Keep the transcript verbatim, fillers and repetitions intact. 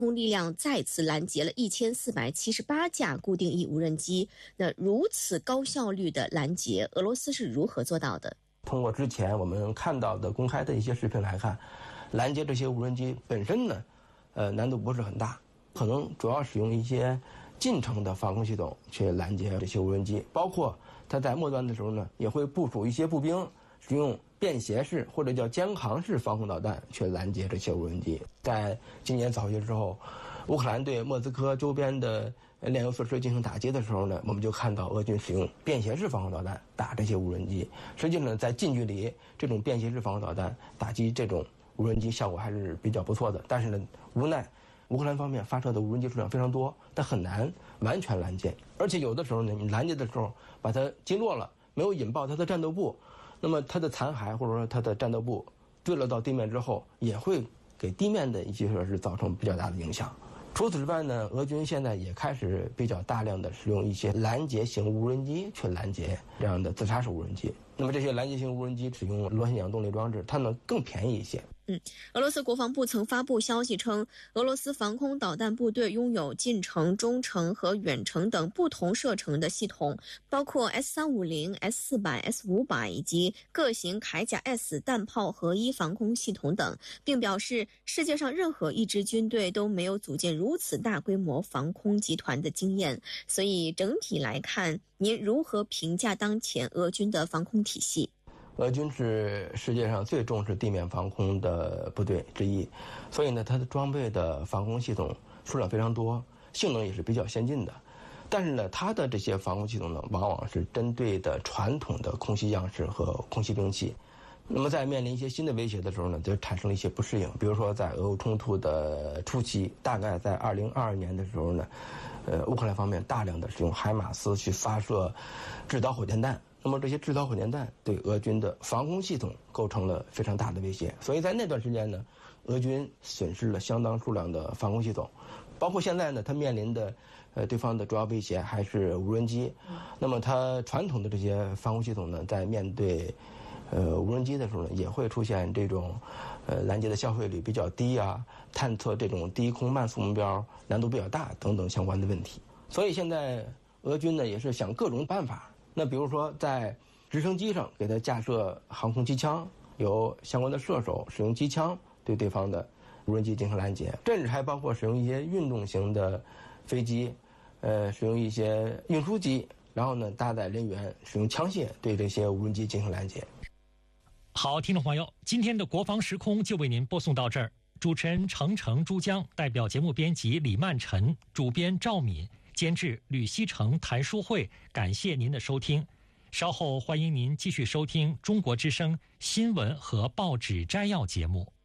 空力量再次拦截了一千四百七十八架固定翼无人机。那如此高效率的拦截，俄罗斯是如何做到的？ 通过之前我们看到的公开的一些视频来看，拦截这些无人机本身呢，呃，难度不是很大，可能主要使用一些近程的防空系统去拦截这些无人机，包括它在末端的时候呢，也会部署一些步兵，使用便携式或者叫肩扛式防空导弹去拦截这些无人机。在今年早些之后，乌克兰对莫斯科周边的炼油设施进行打击的时候呢，我们就看到俄军使用便携式防空导弹打这些无人机。实际上，在近距离这种便携式防空导弹打击这种无人机效果还是比较不错的。但是呢，无奈乌克兰方面发射的无人机数量非常多，但很难完全拦截。而且有的时候呢，你拦截的时候把它击落了，没有引爆它的战斗部，那么它的残骸或者说它的战斗部坠落到地面之后，也会给地面的一些设施造成比较大的影响。除此之外呢，俄军现在也开始比较大量的使用一些拦截型无人机去拦截这样的自杀式无人机。那么这些拦截型无人机使用螺旋桨动力装置，它呢更便宜一些。 嗯，俄罗斯国防部曾发布消息称，俄罗斯防空导弹部队拥有近程、中程和远程等不同射程的系统，包括 S 三五零、S 四百、S 五百以及各型铠甲 S 弹炮合一防空系统等，并表示世界上任何一支军队都没有组建如此大规模防空集团的经验。所以整体来看，您如何评价当前俄军的防空体系？ 俄军是世界上最重视地面防空的部队之一，所以呢，它的装备的防空系统数量非常多，性能也是比较先进的。但是呢，它的这些防空系统呢，往往是针对的传统的空袭样式和空袭兵器。那么在面临一些新的威胁的时候呢，就产生了一些不适应。比如说在俄乌冲突的初期，大概在二零二二年的时候呢，呃，乌克兰方面大量的使用海马斯去发射制导火箭弹。那么这些制导火箭弹对俄军的防空系统构成了非常大的威胁，所以在那段时间呢，俄军损失了相当数量的防空系统，包括现在呢，它面临的呃对方的主要威胁还是无人机。那么它传统的这些防空系统呢，在面对呃无人机的时候呢，也会出现这种呃拦截的效费率比较低啊，探测这种低空慢速目标难度比较大等等相关的问题。所以现在俄军呢也是想各种办法。那比如说在直升机上给它架设航空机枪，有相关的射手使用机枪对对方的无人机进行拦截，甚至还包括使用一些运动型的飞机，呃，使用一些运输机，然后呢搭载人员使用枪械对这些无人机进行拦截。 好，听众朋友，今天的国防时空就为您播送到这儿。主持人程程珠江，代表节目编辑李曼晨，主编赵敏，监制吕希成、谭淑慧，感谢您的收听。稍后欢迎您继续收听中国之声新闻和报纸摘要节目。